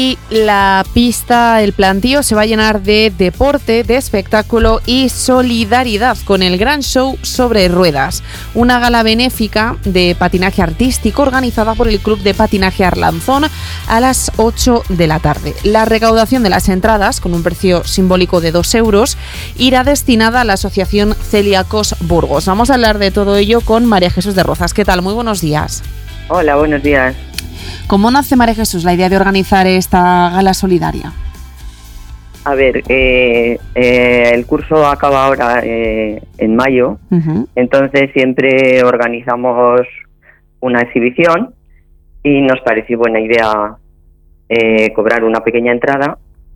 Y la pista, el plantío se va a llenar de deporte, de espectáculo y solidaridad con el gran show sobre ruedas. Una gala benéfica de patinaje artístico organizada por el Club de Patinaje Arlanzón a las 8 de la tarde. La recaudación de las entradas, con un precio simbólico de 2 euros, irá destinada a la Asociación Celíacos Burgos. Vamos a hablar de todo ello con María Jesús de Rozas. ¿Qué tal? Muy buenos días. Hola, buenos días. ¿Cómo nace, María Jesús, la idea de organizar esta gala solidaria? A ver, el curso acaba ahora en mayo, entonces siempre organizamos una exhibición y nos pareció buena idea cobrar una pequeña entrada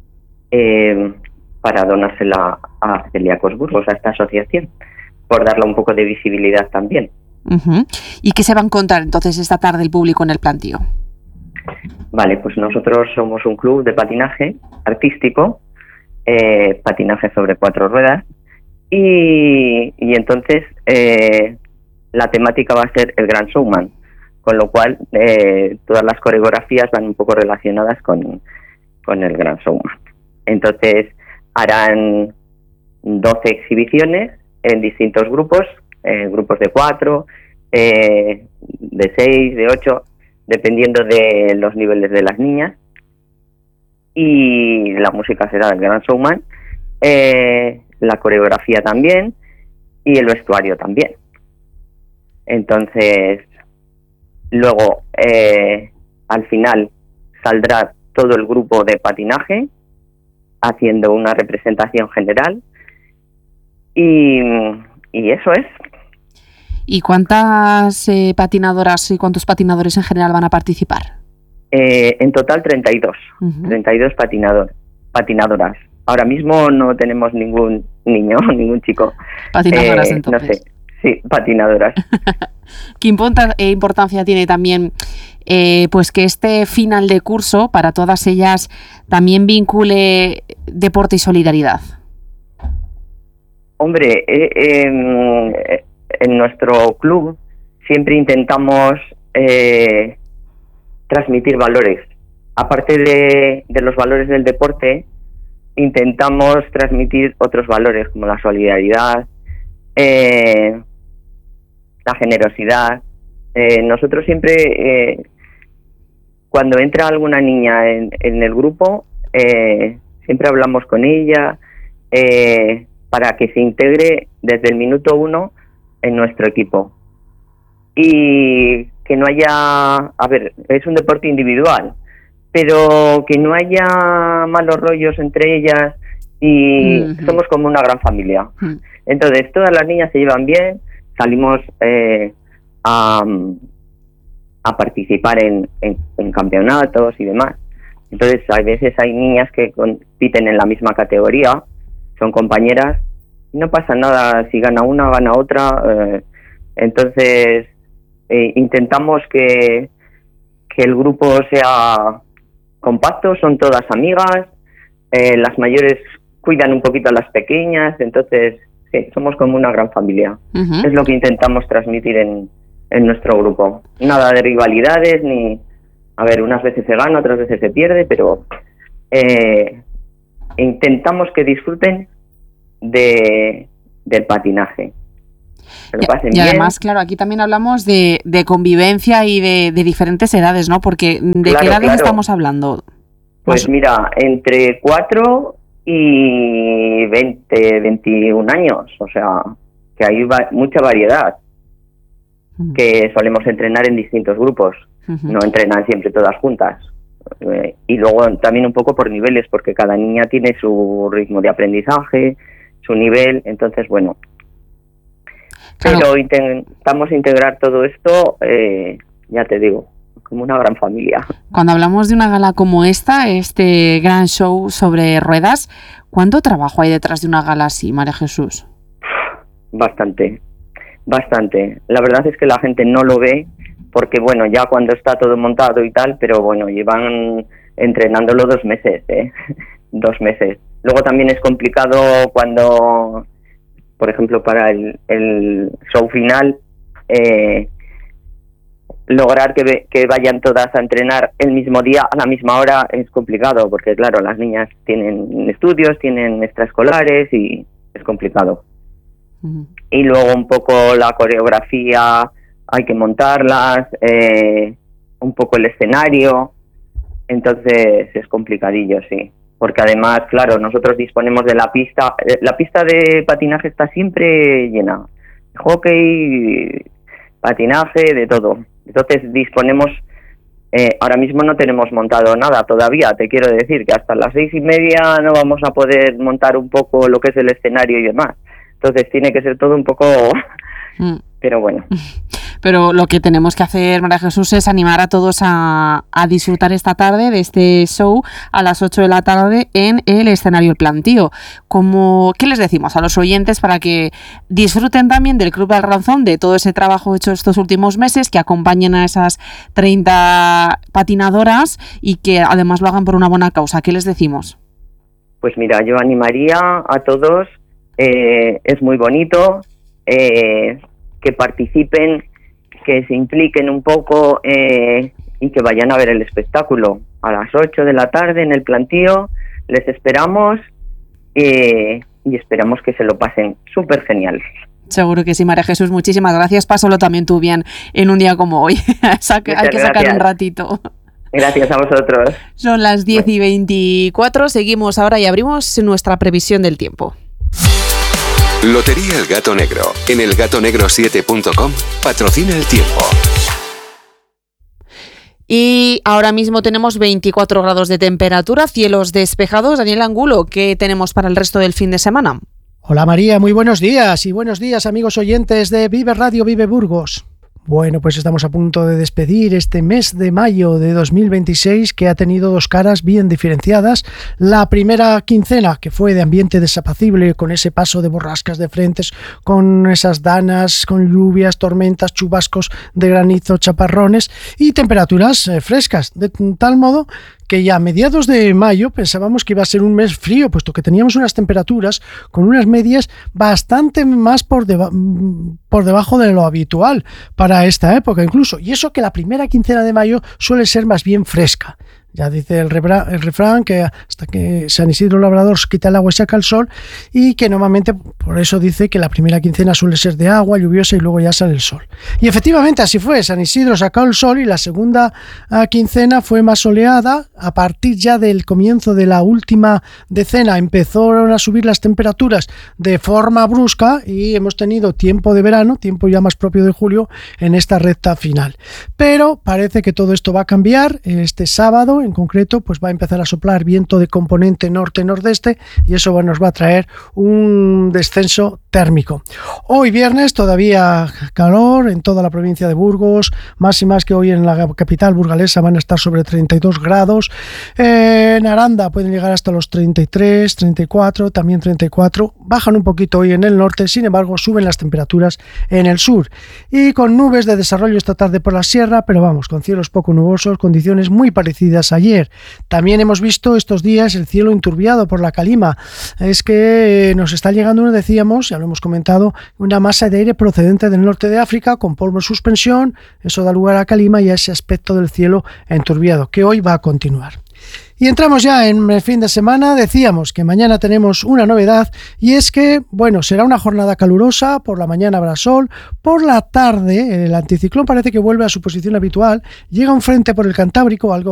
para donársela a Celíacos Burgos, a esta asociación, por darle un poco de visibilidad también. ¿Y qué se va a encontrar entonces esta tarde el público en el plantío? Vale, pues nosotros somos un club de patinaje artístico, patinaje sobre 4 ruedas, y entonces la temática va a ser el Gran Showman, con lo cual todas las coreografías van un poco relacionadas con el Gran Showman. Entonces harán 12 exhibiciones en distintos grupos, grupos de 4, de 6, de 8, dependiendo de los niveles de las niñas, y la música será del Gran Showman, la coreografía también y el vestuario también. Entonces, luego al final saldrá todo el grupo de patinaje haciendo una representación general y eso es. ¿Y cuántas patinadoras y cuántos patinadores en general van a participar? En total 32, 32 patinadoras. Ahora mismo no tenemos ningún niño, ningún chico. Patinadoras entonces. No sé, sí, patinadoras. ¿Qué importancia tiene también pues que este final de curso para todas ellas también vincule deporte y solidaridad? Hombre, en nuestro club siempre intentamos transmitir valores. Aparte de los valores del deporte, intentamos transmitir otros valores como la solidaridad, la generosidad. Nosotros siempre, cuando entra alguna niña en el grupo, siempre hablamos con ella para que se integre desde el minuto 1 en nuestro equipo. Y que no haya, a ver, es un deporte individual, pero que no haya malos rollos entre ellas y somos como una gran familia. Entonces, todas las niñas se llevan bien, salimos a participar en campeonatos y demás. Entonces, a veces hay niñas que compiten en la misma categoría, son compañeras, no pasa nada si gana una, gana otra. Entonces intentamos que el grupo sea compacto, son todas amigas, las mayores cuidan un poquito a las pequeñas, entonces sí, somos como una gran familia. Es lo que intentamos transmitir en nuestro grupo. Nada de rivalidades, ni, a ver, unas veces se gana, otras veces se pierde, pero intentamos que disfruten del patinaje. Y además, claro, aquí también hablamos de convivencia y de diferentes edades, ¿no? Porque ¿de qué edades estamos hablando? Pues mira, entre 4 y 20, 21 años, o sea, que hay mucha variedad, que solemos entrenar en distintos grupos, no entrenan siempre todas juntas. Y luego también un poco por niveles, porque cada niña tiene su ritmo de aprendizaje, su nivel, entonces bueno. Claro. Pero intentamos integrar todo esto, ya te digo, como una gran familia. Cuando hablamos de una gala como esta, este gran show sobre ruedas, ¿cuánto trabajo hay detrás de una gala así, María Jesús? Bastante. La verdad es que la gente no lo ve, porque bueno, ya cuando está todo montado y tal, pero bueno, llevan entrenándolo 2 meses, 2 meses. Luego también es complicado cuando, por ejemplo, para el show final, lograr que vayan todas a entrenar el mismo día a la misma hora es complicado, porque claro, las niñas tienen estudios, tienen extraescolares y es complicado. Y luego un poco la coreografía, hay que montarlas, un poco el escenario, entonces es complicadillo, sí. Porque además, claro, nosotros disponemos de la pista de patinaje está siempre llena, hockey, patinaje, de todo. Entonces disponemos, ahora mismo no tenemos montado nada todavía, te quiero decir que hasta las 6:30 no vamos a poder montar un poco lo que es el escenario y demás. Entonces tiene que ser todo un poco... Pero bueno. Pero lo que tenemos que hacer, María Jesús, es animar a todos a disfrutar esta tarde de este show a las 8 de la tarde en el escenario El Plantío. ¿Qué les decimos a los oyentes para que disfruten también del Club del Ranzón, de todo ese trabajo hecho estos últimos meses, que acompañen a esas 30 patinadoras y que además lo hagan por una buena causa? ¿Qué les decimos? Pues mira, yo animaría a todos, es muy bonito, que participen, que se impliquen un poco y que vayan a ver el espectáculo a las 8 de la tarde en El Plantío. Les esperamos y esperamos que se lo pasen súper genial. Seguro que sí, María Jesús, muchísimas gracias. Pásalo también tú bien en un día como hoy. Hay que sacar un ratito. Gracias a vosotros. Son las 10:24, seguimos ahora y abrimos nuestra previsión del tiempo. Lotería El Gato Negro, en elgatonegro7.com, patrocina el tiempo. Y ahora mismo tenemos 24 grados de temperatura, cielos despejados. Daniel Angulo, ¿qué tenemos para el resto del fin de semana? Hola María, muy buenos días y buenos días amigos oyentes de Vive Radio Vive Burgos. Bueno, pues estamos a punto de despedir este mes de mayo de 2026 que ha tenido dos caras bien diferenciadas. La primera quincena, que fue de ambiente desapacible, con ese paso de borrascas de frentes, con esas danas, con lluvias, tormentas, chubascos de granizo, chaparrones y temperaturas frescas, de tal modo que ya a mediados de mayo pensábamos que iba a ser un mes frío, puesto que teníamos unas temperaturas con unas medias bastante más por debajo de lo habitual para esta época incluso. Y eso que la primera quincena de mayo suele ser más bien fresca. Ya dice el refrán que hasta que San Isidro Labrador quita el agua y saca el sol, y que normalmente por eso dice que la primera quincena suele ser de agua, lluviosa, y luego ya sale el sol. Y efectivamente así fue, San Isidro sacó el sol y la segunda quincena fue más soleada. A partir ya del comienzo de la última decena empezaron a subir las temperaturas de forma brusca y hemos tenido tiempo de verano, tiempo ya más propio de julio en esta recta final. Pero parece que todo esto va a cambiar este sábado. En concreto, pues va a empezar a soplar viento de componente norte-nordeste y eso nos va a traer un descenso térmico. Hoy viernes todavía calor en toda la provincia de Burgos, máximas que hoy en la capital burgalesa van a estar sobre 32 grados. En Aranda pueden llegar hasta los 33, 34, también 34. Bajan un poquito hoy en el norte, sin embargo suben las temperaturas en el sur. Y con nubes de desarrollo esta tarde por la sierra, pero vamos, con cielos poco nubosos, condiciones muy parecidas ayer. También hemos visto estos días el cielo enturbiado por la calima. Es que nos está llegando, decíamos, ya lo hemos comentado, una masa de aire procedente del norte de África con polvo en suspensión. Eso da lugar a calima y a ese aspecto del cielo enturbiado que hoy va a continuar. Y entramos ya en el fin de semana. Decíamos que mañana tenemos una novedad y es que, bueno, será una jornada calurosa. Por la mañana habrá sol, por la tarde el anticiclón parece que vuelve a su posición habitual. Llega un frente por el Cantábrico, algo